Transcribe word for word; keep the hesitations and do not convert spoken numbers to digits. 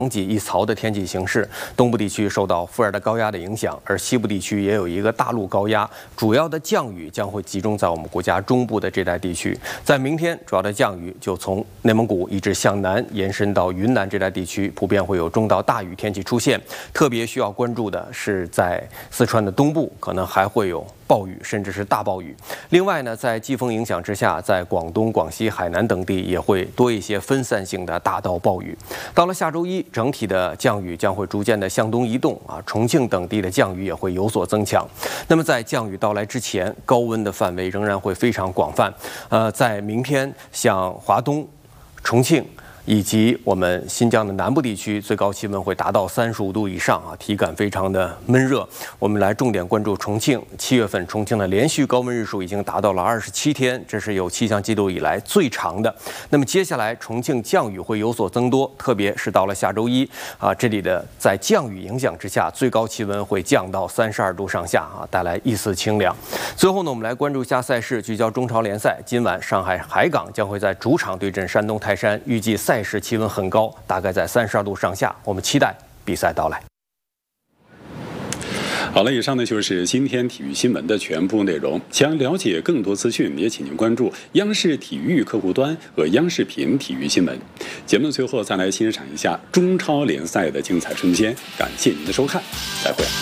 风起一槽的天气形势，东部地区受到副热带高压的影响，而西部地区也有一个大陆高压，主要的降雨将会集中在我们国家中部的这带地区。在明天，主要的降雨就从内蒙古一直向南延伸到云南这带地区，普遍会有中到大雨天气出现。特别需要关注的是，在四川的东部，可能还会有暴雨，甚至是大暴雨。另外呢，在季风影响之下，在广东、广西、海南等地也会多一些分散性的大到暴雨。到了下周一，整体的降雨将会逐渐的向东移动啊，重庆等地的降雨也会有所增强。那么在降雨到来之前，高温的范围仍然会非常广泛。呃，在明天，像华东、重庆以及我们新疆的南部地区，最高气温会达到三十五度以上啊，体感非常的闷热。我们来重点关注重庆，七月份重庆的连续高温日数已经达到了二十七天，这是有气象记录以来最长的。那么接下来重庆降雨会有所增多，特别是到了下周一啊，这里的在降雨影响之下，最高气温会降到三十二度上下啊，带来一丝清凉。最后呢，我们来关注一下赛事，聚焦中超联赛。今晚上海海港将会在主场对阵山东泰山，预计赛事气温很高，大概在三十二度上下。我们期待比赛到来。 好了，以上呢就是今天体育新闻的全部内容。想了解更多资讯，也请您关注央视体育客户端和央视频体育新闻。节目的最后，再来欣赏一下中超联赛的精彩瞬间。感谢您的收看，再会。